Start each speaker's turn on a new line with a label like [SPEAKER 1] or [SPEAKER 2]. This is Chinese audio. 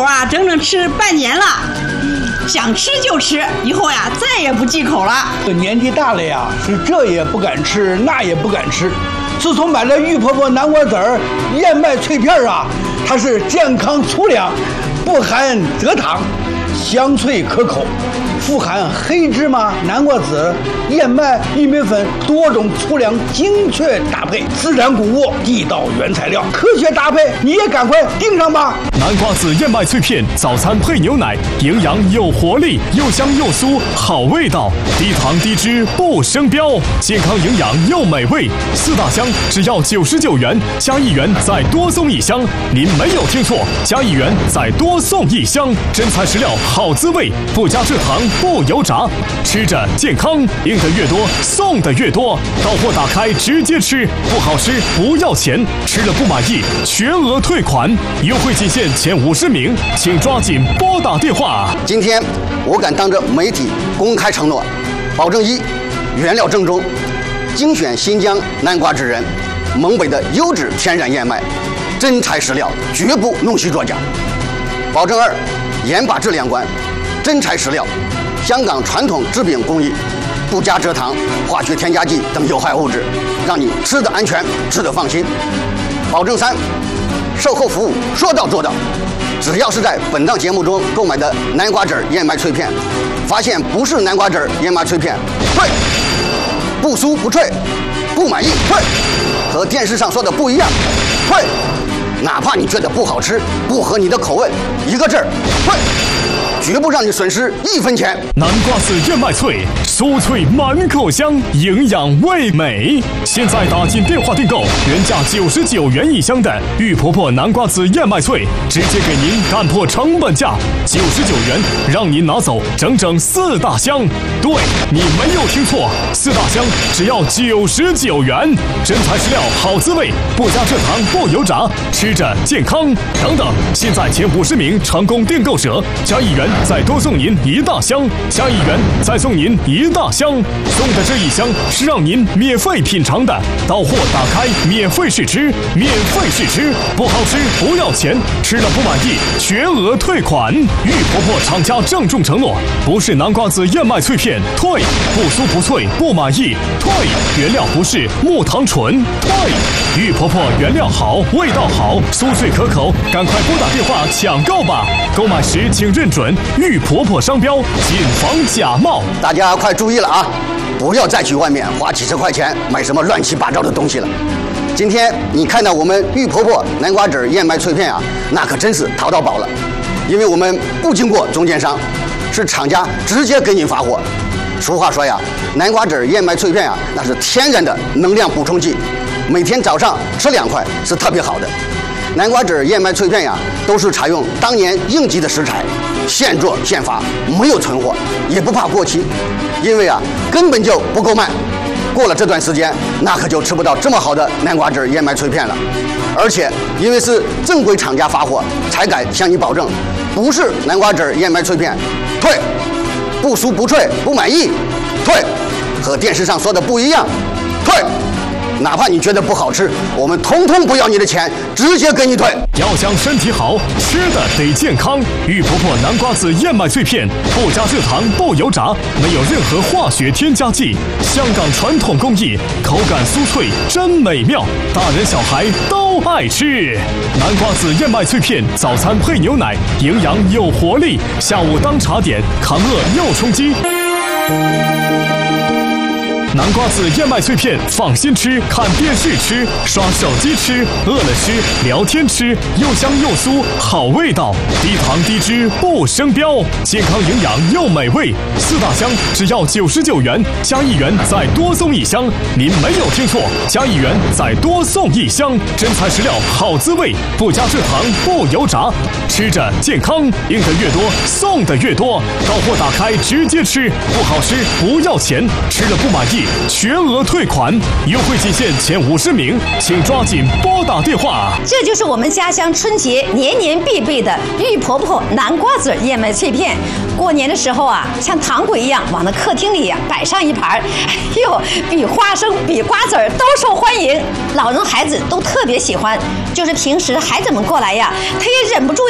[SPEAKER 1] 口啊，整整吃半年了。想吃就吃，以后呀再也不忌口了。
[SPEAKER 2] 年纪大了呀，是这也不敢吃，那也不敢吃。自从买了玉婆婆南瓜籽儿燕麦脆片啊，它是健康粗粮，不含蔗糖，香脆可口，富含黑芝麻、南瓜籽、燕麦、玉米粉多种粗粮精确搭配，自然谷物，地道原材料，科学搭配，你也赶快订上吧！
[SPEAKER 3] 南瓜籽燕麦脆片，早餐配牛奶，营养有活力，又香又酥，好味道，低糖低脂不生膘，健康营养又美味，4大箱只要99元，加1元再多送1箱。您没有听错，加1元再多送1箱，真材实料，好滋味，不加蔗糖，不油炸，吃着健康，订的越多送的越多，到货打开直接吃，不好吃不要钱，吃了不满意全额退款，优惠仅限前50名，请抓紧拨打电话。
[SPEAKER 4] 今天我敢当着媒体公开承诺，保证1，原料正宗，精选新疆南瓜之人，蒙北的优质天然燕麦，真材实料，绝不弄虚作假。保证2，严把质量关，真材实料，香港传统制饼工艺，不加蔗糖、化学添加剂等有害物质，让你吃得安全，吃得放心。保证3，售后服务说到做到。只要是在本档节目中购买的南瓜籽燕麦脆片，发现不是南瓜籽燕麦脆片，退，不酥不脆，不满意退，和电视上说的不一样，退，哪怕你觉得不好吃，不合你的口味，1个字儿，退，绝不让你损失1分钱。
[SPEAKER 3] 南瓜籽燕麦脆，酥脆满口香，营养味美。现在打进电话订购，原价99元1箱的玉婆婆南瓜籽燕麦脆，直接给您干破成本价，99元，让您拿走整整4大箱。对，你没有听错，4大箱只要99元，真材实料，好滋味，不加蔗糖，不油炸，吃着健康。等等，现在前50名成功订购者，加1元再多送您1大箱，加1元再送您1大箱。送的这1箱是让您免费品尝的，到货打开免费试吃，免费试吃，不好吃不要钱，吃了不满意全额退款。玉婆婆厂家郑重承诺，不是南瓜籽燕麦脆片退，不酥不脆不满意退，原料不是木糖醇退，玉婆婆原料好，味道好，酥脆可口，赶快拨打电话抢购吧！购买时请认准玉婆婆商标，谨防假冒。
[SPEAKER 4] 大家快注意了啊！不要再去外面花几十块钱买什么乱七八糟的东西了。今天你看到我们玉婆婆南瓜籽燕麦脆片啊，那可真是淘到宝了，因为我们不经过中间商，是厂家直接给您发货。俗话说呀，南瓜籽燕麦脆片啊，那是天然的能量补充剂，每天早上吃2块是特别好的。南瓜籽燕麦脆片呀，都是采用当年应季的食材，现做现发，没有存货，也不怕过期，因为啊根本就不够卖。过了这段时间，那可就吃不到这么好的南瓜籽燕麦脆片了。而且因为是正规厂家发货，才敢向你保证，不是南瓜籽燕麦脆片，退，不酥不脆不满意，退，和电视上说的不一样，退。哪怕你觉得不好吃，我们通通不要你的钱，直接给你退。
[SPEAKER 3] 要想身体好，吃的得健康。玉婆婆南瓜籽燕麦脆片，不加蔗糖，不油炸，没有任何化学添加剂，香港传统工艺，口感酥脆，真美妙，大人小孩都爱吃。南瓜籽燕麦脆片，早餐配牛奶，营养有活力，下午当茶点，抗饿又充饥。南瓜籽燕麦脆片，放心吃，看电视吃，刷手机吃，饿了吃，聊天吃，又香又酥，好味道，低糖低脂不生膘，健康营养又美味，4大箱只要99元，加1元再多送1箱。您没有听错，加1元再多送1箱，真材实料，好滋味，不加蔗糖，不油炸，吃着健康，订的越多送的越多，到货打开直接吃，不好吃不要钱，吃了不满意全额退款，优惠仅限前50名，请抓紧拨打电话。
[SPEAKER 5] 这就是我们家乡春节年年必备的玉婆婆南瓜籽燕麦脆片。过年的时候啊，像糖果一样往那客厅里摆上一盘，哎呦，比花生、比瓜子儿都受欢迎，老人孩子都特别喜欢。就是平时孩子们过来呀，他也忍不住